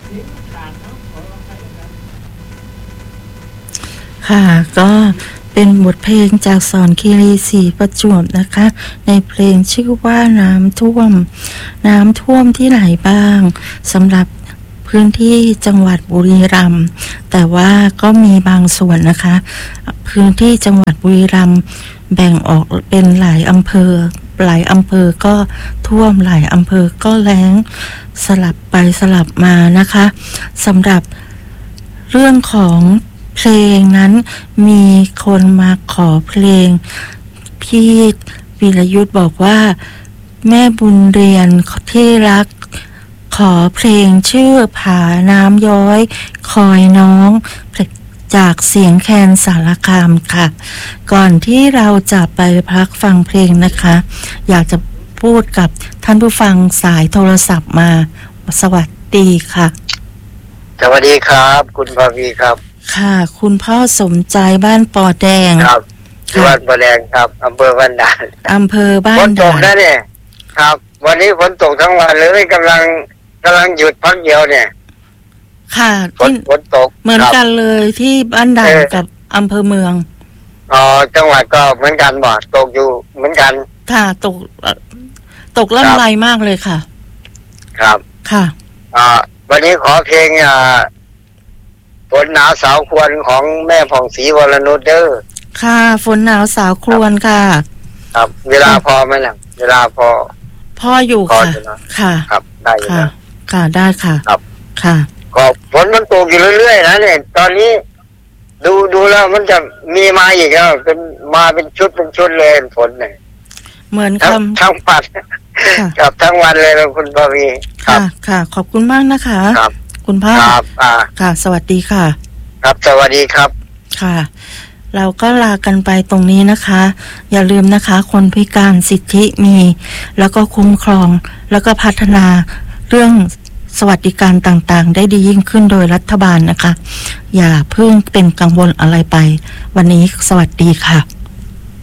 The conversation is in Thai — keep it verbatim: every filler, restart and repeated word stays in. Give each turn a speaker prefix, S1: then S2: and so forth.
S1: ค่ะก็เป็นบทเพลงจากสอนคีรีศรีประจวบนะคะในเพลงชื่อว่าน้ำท่วมน้ำท่วมที่ไหนบ้างสำหรับพื้นที่จังหวัดบุรีรัมย์แต่ว่าก็มีบางส่วนนะคะพื้นที่จังหวัดบุรีรัมย์แบ่งออกเป็นหลายอำเภอหลายอำเภอก็ท่วมหลายอำเภอก็แล้งสลับไปสลับมานะคะสำหรับเรื่องของเพลงนั้นมีคนมาขอเพลงพี่วีรยุทธบอกว่าแม่บุญเรียนที่รักขอเพลงชื่อผาน้ำย้อยคอยน้องจากเสียงแคนสารคามค่ะก่อนที่เราจะไปพักฟังเพลงนะคะอยากจะพูดกับท่านผู้ฟังสายโทรศัพท์มาสวัสดีค่ะ
S2: สวัสดีครับคุณภาวีครับ
S1: ค่ะคุณพ่อสมใจบ้านปอแดง
S2: ครับจังหวัดปอแดงครับอำเภอบ้านด่าน
S1: อำเภอบ้านด่าน
S2: ฝนตกนะเนี่ยครับวันนี้ฝนตกทั้งวันเลยกำลังกำลังหยุดพักเดียวเนี่ย
S1: ค่ะ
S2: ฝนฝนตก
S1: เหมือนกันเลยที่บ้านด่านกับอำเภอเมือง
S2: อ๋อจังหวัดก็เหมือนกันบ่ตกอยู่เหมือนกัน
S1: ค่ะตกตกล่ำไรมากเลยค่ะ
S2: ครับ
S1: ค่ะ
S2: อ่าวันนี้ขอเพลงอ่าฝนหนาวสาวควรของแม่ผ่องศรีวรนุชเด้อ
S1: ค่ะฝนหนาวสาวควรค่ะ
S2: ครับเวลาพอไหมล่ะเวลาพอ
S1: พ่ออยู่ค่ะค่ะ
S2: ครับได้อยู่นะ
S1: ค่ะได้ค่ะ
S2: ครับ
S1: ค่ะ
S2: ก็ฝนมันตกอยู่เรื่อยๆนะเนี่ยตอนนี้ดูดูแล้วมันจะมีมาอีกแล้วเป็นมาเป็นชุดเป็นชุดเลยฝนเนี่ย
S1: เหมือนค
S2: ำทั้งปัดกับทั้งวันเลยคุณปวี
S1: ค่ะค่ะขอบคุณมากนะคะ
S2: ครับ
S1: คุณพ่อ
S2: ครับอ่า
S1: ค่ะสวัสดีค่ะ
S2: ครับสวัสดีครับ
S1: ค่ะเราก็ลากันไปตรงนี้นะคะอย่าลืมนะคะคนพิการสิทธิมีแล้วก็คุ้มครองแล้วก็พัฒนาเรื่องสวัสดิการต่างๆได้ดียิ่งขึ้นโดยรัฐบาลนะคะอย่าเพิ่งเป็นกังวลอะไรไปวันนี้สวัสดีค่ะ